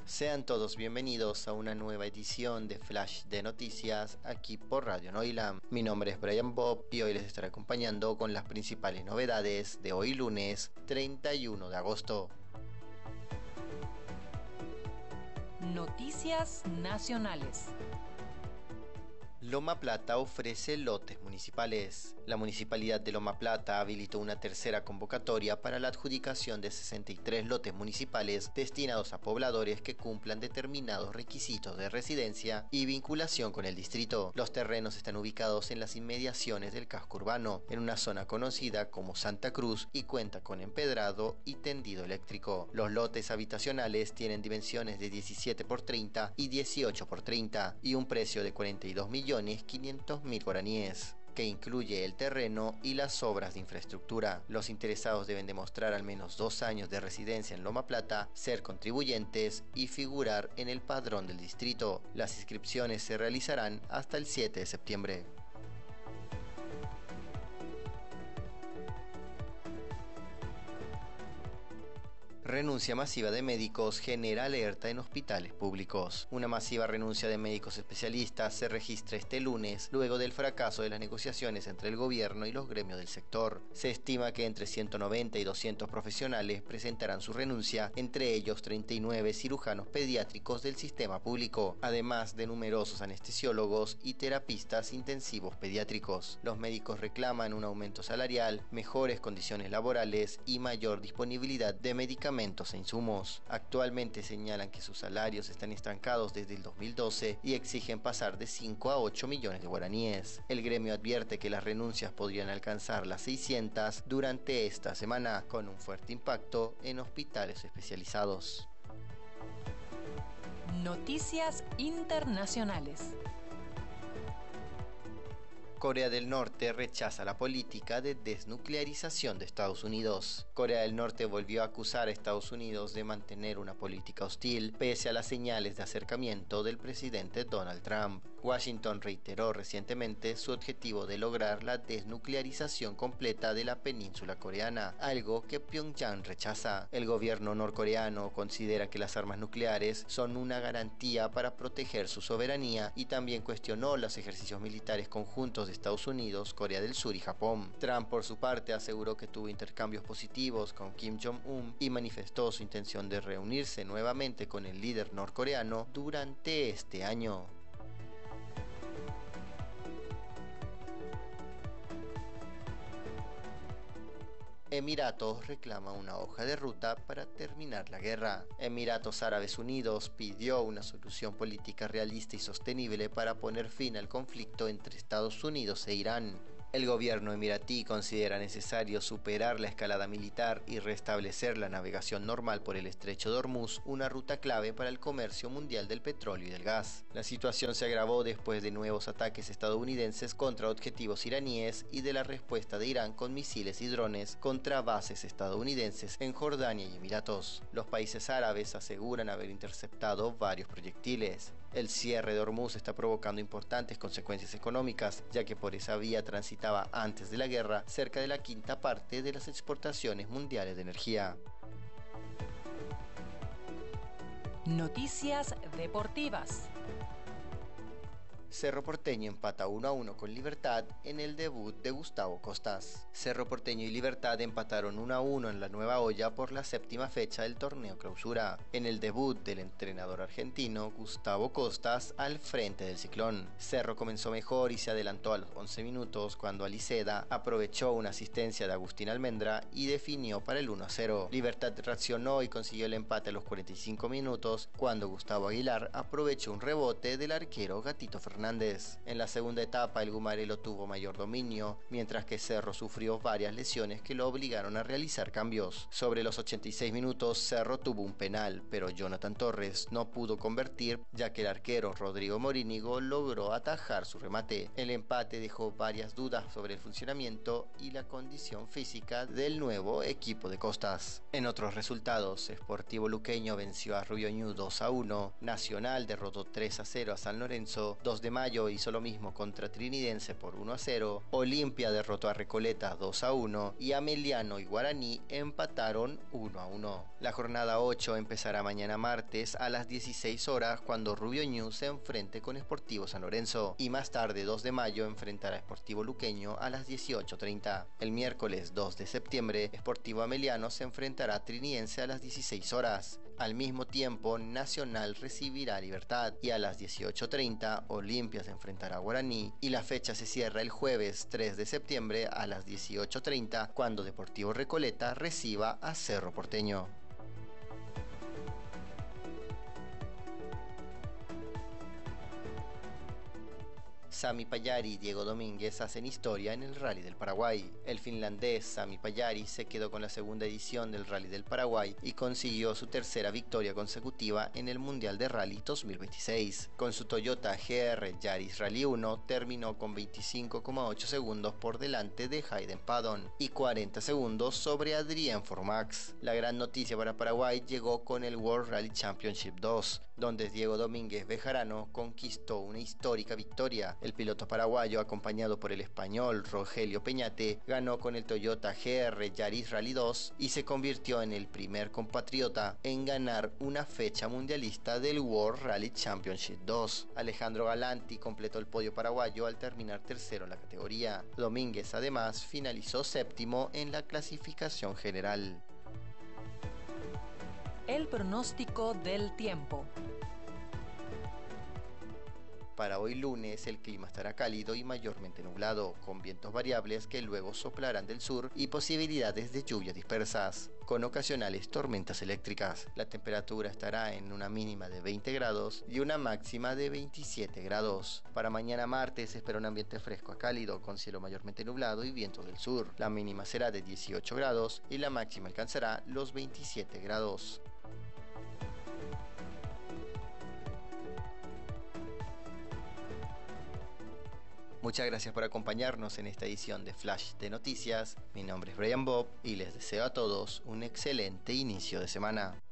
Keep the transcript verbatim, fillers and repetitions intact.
Sean todos bienvenidos a una nueva edición de Flash de Noticias aquí por Radio Noilam. Mi nombre es Brian Bob y hoy les estaré acompañando con las principales novedades de hoy lunes treinta y uno de agosto. Noticias nacionales. Loma Plata ofrece lotes municipales. La Municipalidad de Loma Plata habilitó una tercera convocatoria para la adjudicación de sesenta y tres lotes municipales destinados a pobladores que cumplan determinados requisitos de residencia y vinculación con el distrito. Los terrenos están ubicados en las inmediaciones del casco urbano, en una zona conocida como Santa Cruz y cuenta con empedrado y tendido eléctrico. Los lotes habitacionales tienen dimensiones de diecisiete por treinta y dieciocho por treinta y un precio de cuarenta y dos millones quinientos mil guaraníes, que incluye el terreno y las obras de infraestructura. Los interesados deben demostrar al menos dos años de residencia en Loma Plata, ser contribuyentes y figurar en el padrón del distrito. Las inscripciones se realizarán hasta el siete de septiembre. Renuncia masiva de médicos genera alerta en hospitales públicos. Una masiva renuncia de médicos especialistas se registra este lunes, luego del fracaso de las negociaciones entre el gobierno y los gremios del sector. Se estima que entre ciento noventa y doscientos profesionales presentarán su renuncia, entre ellos treinta y nueve cirujanos pediátricos del sistema público, además de numerosos anestesiólogos y terapistas intensivos pediátricos. Los médicos reclaman un aumento salarial, mejores condiciones laborales y mayor disponibilidad de medicamentos e insumos. Actualmente señalan que sus salarios están estancados desde el dos mil doce y exigen pasar de cinco a ocho millones de guaraníes. El gremio advierte que las renuncias podrían alcanzar las seiscientas durante esta semana, con un fuerte impacto en hospitales especializados. Noticias internacionales. Corea del Norte rechaza la política de desnuclearización de Estados Unidos. Corea del Norte volvió a acusar a Estados Unidos de mantener una política hostil pese a las señales de acercamiento del presidente Donald Trump. Washington reiteró recientemente su objetivo de lograr la desnuclearización completa de la península coreana, algo que Pyongyang rechaza. El gobierno norcoreano considera que las armas nucleares son una garantía para proteger su soberanía y también cuestionó los ejercicios militares conjuntos de Estados Unidos, Corea del Sur y Japón. Trump, por su parte, aseguró que tuvo intercambios positivos con Kim Jong-un y manifestó su intención de reunirse nuevamente con el líder norcoreano durante este año. Emiratos reclama una hoja de ruta para terminar la guerra. Emiratos Árabes Unidos pidió una solución política realista y sostenible para poner fin al conflicto entre Estados Unidos e Irán. El gobierno emiratí considera necesario superar la escalada militar y restablecer la navegación normal por el estrecho de Hormuz, una ruta clave para el comercio mundial del petróleo y del gas. La situación se agravó después de nuevos ataques estadounidenses contra objetivos iraníes y de la respuesta de Irán con misiles y drones contra bases estadounidenses en Jordania y Emiratos. Los países árabes aseguran haber interceptado varios proyectiles. El cierre de Hormuz está provocando importantes consecuencias económicas, ya que por esa vía transitaba antes de la guerra cerca de la quinta parte de las exportaciones mundiales de energía. Noticias deportivas. Cerro Porteño empata uno a uno con Libertad en el debut de Gustavo Costas. Cerro Porteño y Libertad empataron uno a uno en la Nueva Olla por la séptima fecha del torneo Clausura, en el debut del entrenador argentino Gustavo Costas al frente del Ciclón. Cerro comenzó mejor y se adelantó a los once minutos cuando Aliceda aprovechó una asistencia de Agustín Almendra y definió para el uno a cero. Libertad reaccionó y consiguió el empate a los cuarenta y cinco minutos cuando Gustavo Aguilar aprovechó un rebote del arquero Gatito Fernández. En la segunda etapa el Gumarelo tuvo mayor dominio, mientras que Cerro sufrió varias lesiones que lo obligaron a realizar cambios. Sobre los ochenta y seis minutos Cerro tuvo un penal, pero Jonathan Torres no pudo convertir, ya que el arquero Rodrigo Morínigo logró atajar su remate. El empate dejó varias dudas sobre el funcionamiento y la condición física del nuevo equipo de Costas. En otros resultados, Sportivo Luqueño venció a Rubio Ñu dos a uno, Nacional derrotó tres a cero a San Lorenzo, dos de de mayo hizo lo mismo contra Trinidense por uno a cero, Olimpia derrotó a Recoleta dos a uno y Ameliano y Guaraní empataron uno a uno. La jornada ocho empezará mañana martes a las dieciséis horas cuando Rubio Ñu se enfrente con Sportivo San Lorenzo y más tarde dos de mayo enfrentará a Sportivo Luqueño a las dieciocho treinta. El miércoles dos de septiembre, Sportivo Ameliano se enfrentará a Trinidense a las dieciséis horas. Al mismo tiempo, Nacional recibirá a Libertad y a las dieciocho treinta Olimpia se enfrentará a Guaraní y la fecha se cierra el jueves tres de septiembre a las dieciocho treinta cuando Deportivo Recoleta reciba a Cerro Porteño. Sami Pajari y Diego Domínguez hacen historia en el Rally del Paraguay. El finlandés Sami Pajari se quedó con la segunda edición del Rally del Paraguay y consiguió su tercera victoria consecutiva en el Mundial de Rally dos mil veintiséis. Con su Toyota G R Yaris Rally uno terminó con veinticinco coma ocho segundos por delante de Hayden Paddon y cuarenta segundos sobre Adrien Formax. La gran noticia para Paraguay llegó con el World Rally Championship dos, donde Diego Domínguez Bejarano conquistó una histórica victoria. El piloto paraguayo, acompañado por el español Rogelio Peñate, ganó con el Toyota G R Yaris Rally dos y se convirtió en el primer compatriota en ganar una fecha mundialista del World Rally Championship dos. Alejandro Galanti completó el podio paraguayo al terminar tercero en la categoría. Domínguez además finalizó séptimo en la clasificación general. El pronóstico del tiempo. Para hoy lunes el clima estará cálido y mayormente nublado, con vientos variables que luego soplarán del sur y posibilidades de lluvias dispersas, con ocasionales tormentas eléctricas. La temperatura estará en una mínima de veinte grados y una máxima de veintisiete grados. Para mañana martes se espera un ambiente fresco a cálido, con cielo mayormente nublado y vientos del sur. La mínima será de dieciocho grados y la máxima alcanzará los veintisiete grados. Muchas gracias por acompañarnos en esta edición de Flash de Noticias. Mi nombre es Brian Bob y les deseo a todos un excelente inicio de semana.